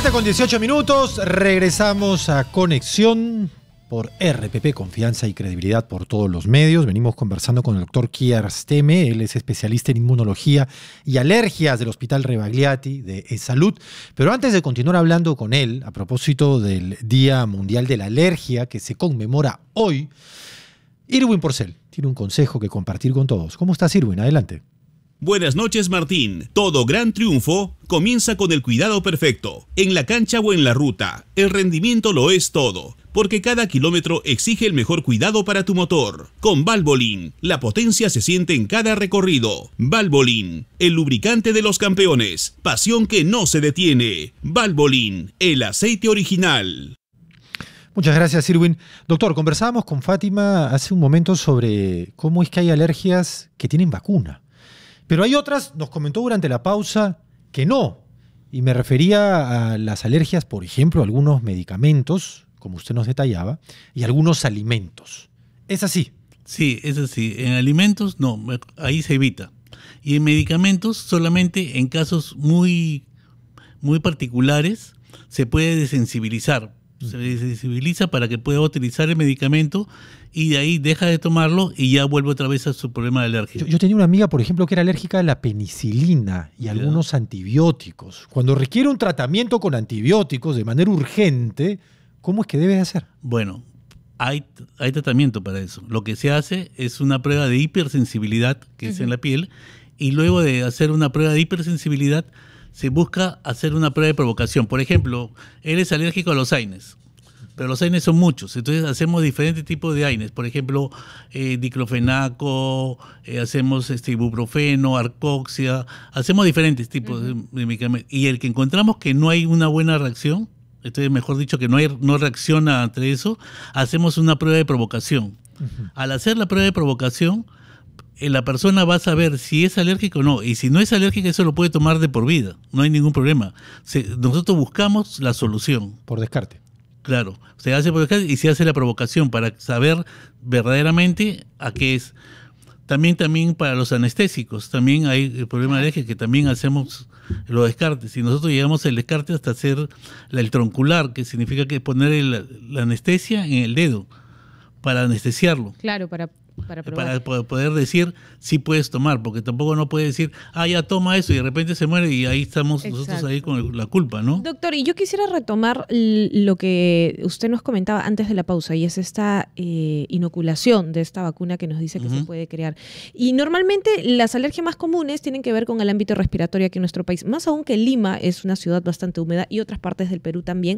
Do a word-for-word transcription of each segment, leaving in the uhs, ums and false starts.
siete con dieciocho minutos, regresamos a Conexión por R P P, confianza y credibilidad por todos los medios. Venimos conversando con el doctor Kiar Steme, él es especialista en inmunología y alergias del Hospital Rebagliati de Salud. Pero antes de continuar hablando con él, a propósito del Día Mundial de la Alergia que se conmemora hoy, Irwin Porcel tiene un consejo que compartir con todos. ¿Cómo estás, Irwin? Adelante. Buenas noches, Martín. Todo gran triunfo comienza con el cuidado perfecto. En la cancha o en la ruta, el rendimiento lo es todo, porque cada kilómetro exige el mejor cuidado para tu motor. Con Valvoline, la potencia se siente en cada recorrido. Valvoline, el lubricante de los campeones. Pasión que no se detiene. Valvoline, el aceite original. Muchas gracias, Irwin. Doctor, conversábamos con Fátima hace un momento sobre cómo es que hay alergias que tienen vacuna. Pero hay otras, nos comentó durante la pausa, que no. Y me refería a las alergias, por ejemplo, a algunos medicamentos, como usted nos detallaba, y algunos alimentos. ¿Es así? Sí, es así. En alimentos, no, ahí se evita. Y en medicamentos, solamente en casos muy, muy particulares, se puede desensibilizar. Se desensibiliza para que pueda utilizar el medicamento y de ahí deja de tomarlo y ya vuelve otra vez a su problema de alergia. Yo, yo tenía una amiga, por ejemplo, que era alérgica a la penicilina y a algunos antibióticos. Cuando requiere un tratamiento con antibióticos de manera urgente, ¿cómo es que debe de hacer? Bueno, hay, hay tratamiento para eso. Lo que se hace es una prueba de hipersensibilidad, que uh-huh. es en la piel, y luego de hacer una prueba de hipersensibilidad, se busca hacer una prueba de provocación. Por ejemplo, eres alérgico a los AINES, pero los AINES son muchos, entonces hacemos diferentes tipos de AINES. Por ejemplo, eh, diclofenaco, eh, hacemos este, ibuprofeno, arcoxia, hacemos diferentes tipos uh-huh. de, de medicamentos. Y el que encontramos que no hay una buena reacción, entonces mejor dicho que no, hay, no reacciona ante eso, hacemos una prueba de provocación. Uh-huh. Al hacer la prueba de provocación, la persona va a saber si es alérgico o no, y si no es alérgica eso lo puede tomar de por vida, no hay ningún problema. Se, nosotros buscamos la solución. Por descarte. Claro, se hace por descarte y se hace la provocación para saber verdaderamente a qué es. También, también para los anestésicos, también hay el problema de alergia que también hacemos los descartes, y nosotros llegamos al descarte hasta hacer el troncular, que significa que poner el, la anestesia en el dedo para anestesiarlo. Claro, para... Para, para poder decir si puedes tomar, porque tampoco no puede decir, ah, ya toma eso y de repente se muere y ahí estamos Exacto. nosotros ahí con la culpa, ¿no? Doctor, y yo quisiera retomar lo que usted nos comentaba antes de la pausa, y es esta eh, inoculación de esta vacuna que nos dice que uh-huh. se puede crear. Y normalmente las alergias más comunes tienen que ver con el ámbito respiratorio aquí en nuestro país, más aún que Lima es una ciudad bastante húmeda y otras partes del Perú también.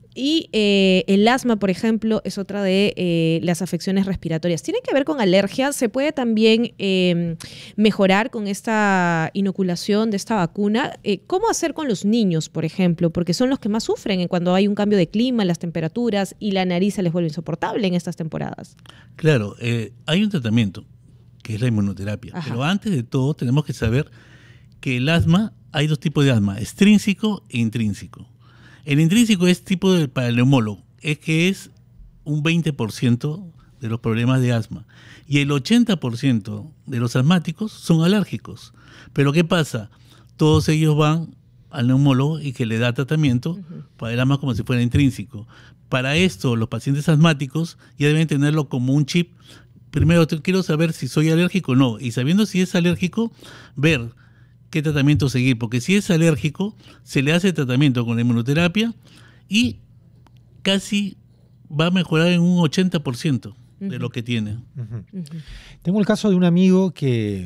Y eh, el asma, por ejemplo, es otra de eh, las afecciones respiratorias. ¿Tiene que ver con alergia? ¿Se puede también eh, mejorar con esta inoculación de esta vacuna? Eh, ¿Cómo hacer con los niños, por ejemplo? Porque son los que más sufren cuando hay un cambio de clima, las temperaturas, y la nariz se les vuelve insoportable en estas temporadas. Claro, eh, hay un tratamiento, que es la inmunoterapia. Ajá. Pero antes de todo tenemos que saber que el asma, hay dos tipos de asma, extrínseco e intrínseco. El intrínseco es tipo de, para el neumólogo, es que es un veinte por ciento de los problemas de asma. Y el ochenta por ciento de los asmáticos son alérgicos. Pero ¿qué pasa? Todos ellos van al neumólogo y que le da tratamiento uh-huh. para el asma como si fuera intrínseco. Para esto, los pacientes asmáticos ya deben tenerlo como un chip. Primero, quiero saber si soy alérgico o no. Y sabiendo si es alérgico, ver qué tratamiento seguir, porque si es alérgico, se le hace tratamiento con la inmunoterapia y casi va a mejorar en un ochenta por ciento de uh-huh. lo que tiene. Uh-huh. Uh-huh. Tengo el caso de un amigo que